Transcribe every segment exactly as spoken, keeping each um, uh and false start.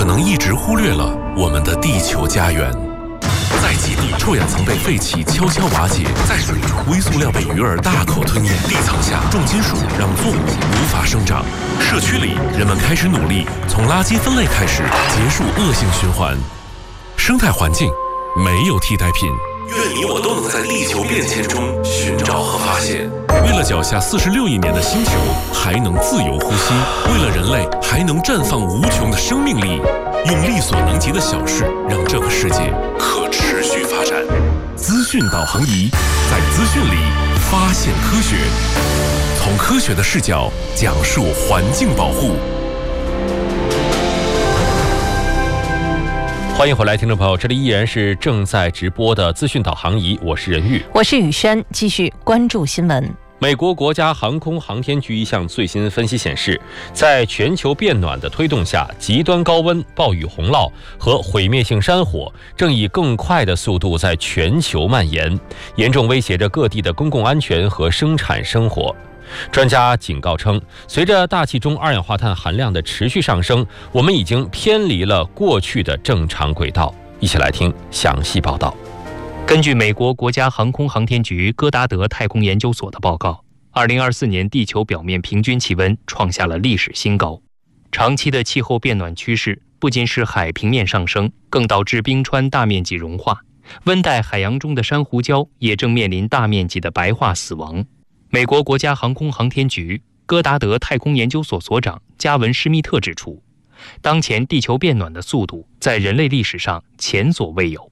可能一直忽略了我们的地球家园。在极地，臭氧层被废气悄悄瓦解；在水中，微塑料被鱼儿大口吞咽；地层下，重金属让作物无法生长。社区里，人们开始努力从垃圾分类开始，结束恶性循环。生态环境没有替代品。愿你我都能在地球变迁中寻找和发现。为了脚下四十六亿年的星球还能自由呼吸，为了人类还能绽放无穷的生命力，用力所能及的小事让这个世界可持续发展。资讯导航仪，在资讯里发现科学，从科学的视角讲述环境保护。 欢迎回来，听众朋友，这里依然是正在直播的资讯导航仪，我是任玉， 我是雨轩，继续关注新闻。 美国国家航空航天局一项最新分析显示，在全球变暖的推动下，极端高温、暴雨洪涝和毁灭性山火正以更快的速度在全球蔓延，严重威胁着各地的公共安全和生产生活。专家警告称，随着大气中二氧化碳含量的持续上升，我们已经偏离了过去的正常轨道。一起来听详细报道。 根据美国国家航空航天局戈达德太空研究所的报告，二零二四年地球表面平均气温创下了历史新高。长期的气候变暖趋势不仅使海平面上升，更导致冰川大面积融化，温带海洋中的珊瑚礁也正面临大面积的白化死亡。美国国家航空航天局戈达德太空研究所所长加文·施密特指出，当前地球变暖的速度在人类历史上前所未有。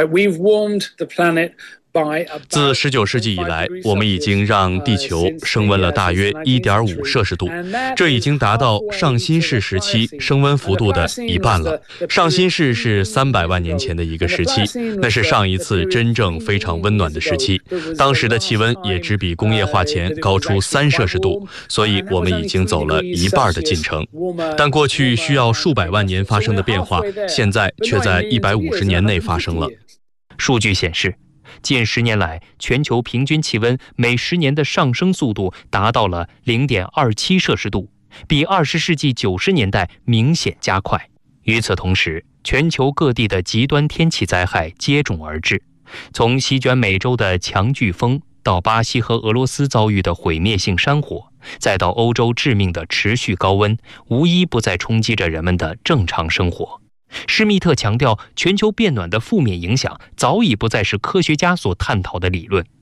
自十九世纪以来，我们已经让地球升温了大约 一点五摄氏度，这已经达到上新世时期升温幅度的一半了。上新世是三百万年前的一个时期，那是上一次真正非常温暖的时期，当时的气温也只比工业化前高出三摄氏度，所以我们已经走了一半的进程。但过去需要数百万年发生的变化，现在却在一百五十年内发生了。 数据显示，近十年来，全球平均气温每十年的上升速度达到了 零点二七摄氏度，比二十世纪九十年代明显加快。与此同时，全球各地的极端天气灾害接踵而至，从席卷美洲的强飓风，到巴西和俄罗斯遭遇的毁灭性山火，再到欧洲致命的持续高温，无一不在冲击着人们的正常生活。施密特强调，全球变暖的负面影响早已不再是科学家所探讨的理论。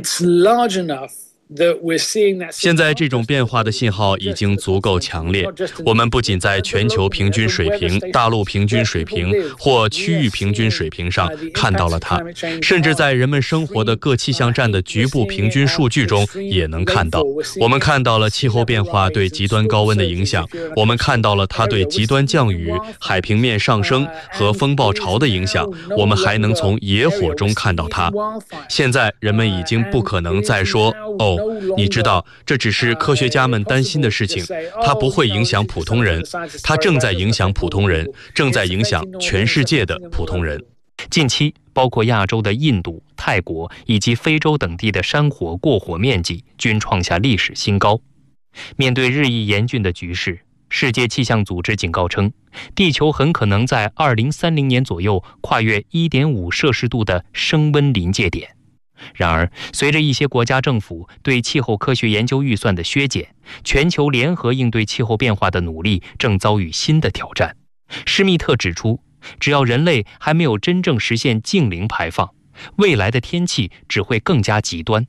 现在这种变化的信号已经足够强烈，我们不仅在全球平均水平、大陆平均水平或区域平均水平上看到了它，甚至在人们生活的各气象站的局部平均数据中也能看到。我们看到了气候变化对极端高温的影响，我们看到了它对极端降雨、海平面上升和风暴潮的影响，我们还能从野火中看到它。现在人们已经不可能再说，哦，你知道，这只是科学家们担心的事情，它不会影响普通人，它正在影响普通人，正在影响全世界的普通人。 近期，包括亚洲的印度、泰国以及非洲等地的山火过火面积均创下历史新高。面对日益严峻的局势，世界气象组织警告称，地球很可能在二零三零年左右跨越 一点五摄氏度的升温临界点。然而，随着一些国家政府对气候科学研究预算的削减，全球联合应对气候变化的努力正遭遇新的挑战。施密特指出，只要人类还没有真正实现净零排放，未来的天气只会更加极端。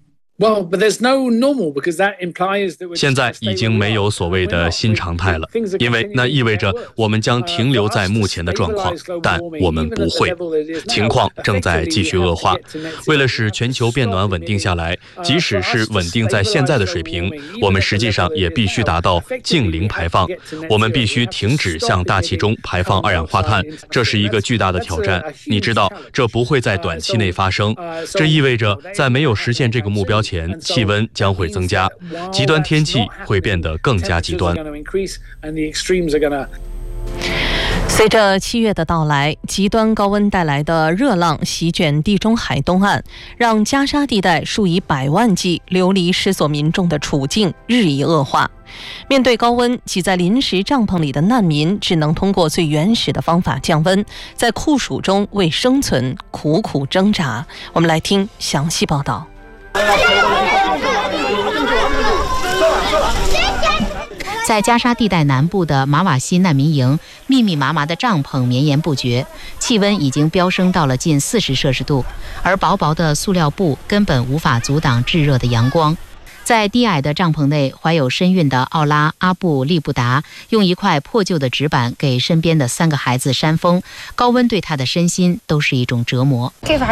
现在已经没有所谓的新常态了，因为那意味着我们将停留在目前的状况，但我们不会。情况正在继续恶化。为了使全球变暖稳定下来，即使是稳定在现在的水平，我们实际上也必须达到净零排放。我们必须停止向大气中排放二氧化碳，这是一个巨大的挑战。你知道，这不会在短期内发生。这意味着，在没有实现这个目标前，气温将会增加，极端天气会变得更加极端。 随着七月的到来，极端高温带来的热浪席卷地中海东岸，让加沙地带数以百万计流离失所民众的处境日益恶化。面对高温，挤在临时帐篷里的难民只能通过最原始的方法降温，在酷暑中为生存苦苦挣扎。我们来听详细报道。 在加沙地带南部的马瓦西难民营，密密麻麻的帐篷绵延不绝，气温已经飙升到了近四十摄氏度，而薄薄的塑料布根本无法阻挡炙热的阳光。在低矮的帐篷内，怀有身孕的奥拉·阿布利布达用一块破旧的纸板给身边的三个孩子扇风，高温对他的身心都是一种折磨。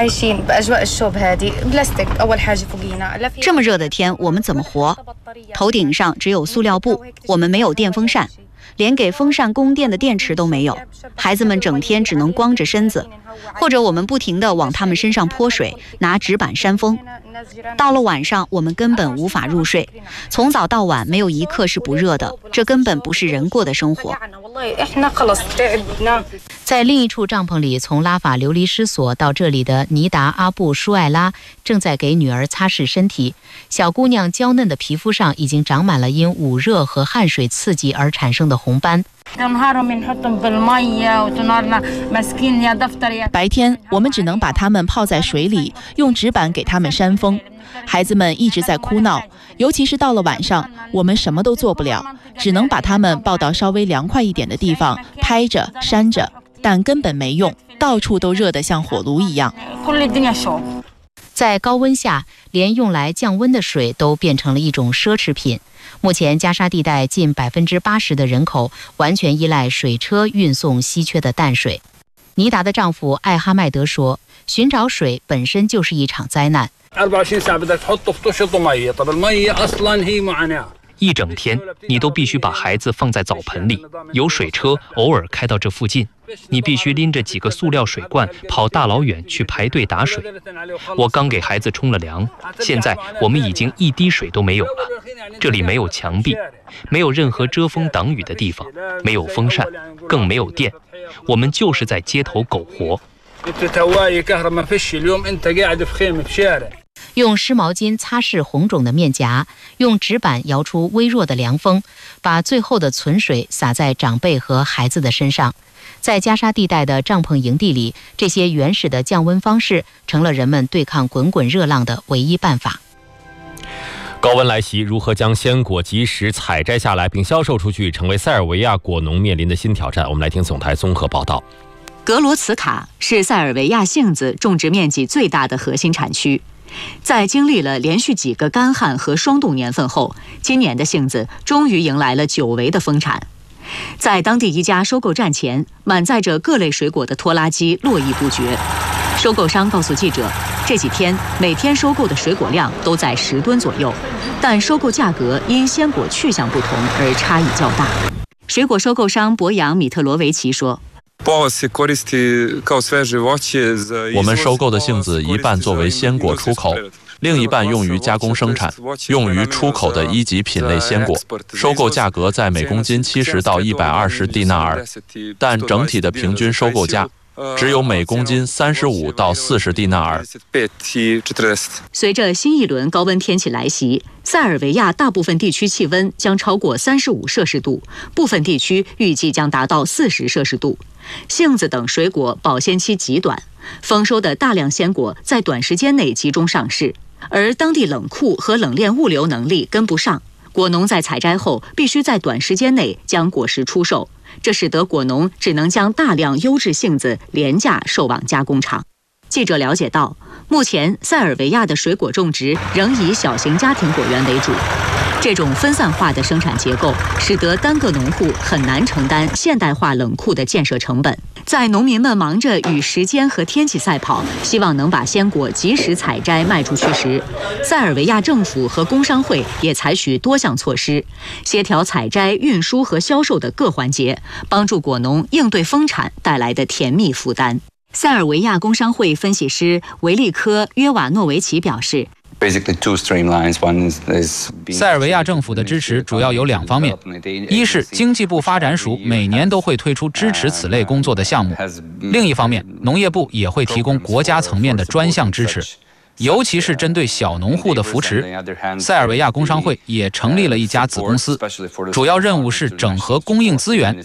这么热的天，我们怎么活？头顶上只有塑料布，我们没有电风扇，连给风扇供电的电池都没有。孩子们整天只能光着身子，或者我们不停地往他们身上泼水，拿纸板扇风。到了晚上，我们根本无法入睡，从早到晚没有一刻是不热的，这根本不是人过的生活。 在另一处帐篷里，从拉法流离失所到这里的尼达阿布舒艾拉正在给女儿擦拭身体。小姑娘娇嫩的皮肤上已经长满了因捂热和汗水刺激而产生的红斑。 白天我们只能把他们泡在水里，用纸板给他们扇风。孩子们一直在哭闹，尤其是到了晚上，我们什么都做不了，只能把他们抱到稍微凉快一点的地方，拍着扇着，但根本没用，到处都热得像火炉一样。 在高温下，连用来降温的水都变成了一种奢侈品。目前加沙地带近百分之八十的人口完全依赖水车运送稀缺的淡水。尼达的丈夫艾哈迈德说，寻找水本身就是一场灾难。 一整天你都必须把孩子放在澡盆里，有水车偶尔开到这附近，你必须拎着几个塑料水罐跑大老远去排队打水。我刚给孩子冲了凉，现在我们已经一滴水都没有了。这里没有墙壁，没有任何遮风挡雨的地方，没有风扇，更没有电，我们就是在街头苟活。 用湿毛巾擦拭红肿的面颊，用纸板摇出微弱的凉风，把最后的存水洒在长辈和孩子的身上。在加沙地带的帐篷营地里，这些原始的降温方式成了人们对抗滚滚热浪的唯一办法。 高温来袭，如何将鲜果及时采摘下来并销售出去，成为塞尔维亚果农面临的新挑战。我们来听总台综合报道。 格罗茨卡是塞尔维亚杏子种植面积最大的核心产区。在经历了连续几个干旱和霜冻年份后，今年的杏子终于迎来了久违的丰产。在当地一家收购站前，满载着各类水果的拖拉机络绎不绝。收购商告诉记者，这几天每天收购的水果量都在十吨左右，但收购价格因鲜果去向不同而差异较大。水果收购商博扬米特罗维奇说， 我们收购的杏子一半作为鲜果出口，另一半用于加工生产，用于出口的一级品类鲜果。收购价格在每公斤七十到一百二十蒂纳尔，但整体的平均收购价只有每公斤三十五到四十蒂纳尔。 随着新一轮高温天气来袭，塞尔维亚大部分地区气温将超过三十五摄氏度，部分地区预计将达到四十摄氏度。杏子等水果保鲜期极短，丰收的大量鲜果在短时间内集中上市，而当地冷库和冷链物流能力跟不上，果农在采摘后必须在短时间内将果实出售，这使得果农只能将大量优质杏子廉价售往加工厂。记者了解到，目前塞尔维亚的水果种植仍以小型家庭果园为主，这种分散化的生产结构使得单个农户很难承担现代化冷库的建设成本。在农民们忙着与时间和天气赛跑，希望能把鲜果及时采摘卖出去时，塞尔维亚政府和工商会也采取多项措施，协调采摘、运输和销售的各环节，帮助果农应对丰产带来的甜蜜负担。塞尔维亚工商会分析师维利科·约瓦诺维奇表示， 塞尔维亚政府的支持主要有两方面，一是经济部发展署每年都会推出支持此类工作的项目，另一方面，农业部也会提供国家层面的专项支持，尤其是针对小农户的扶持。塞尔维亚工商会也成立了一家子公司，主要任务是整合供应资源，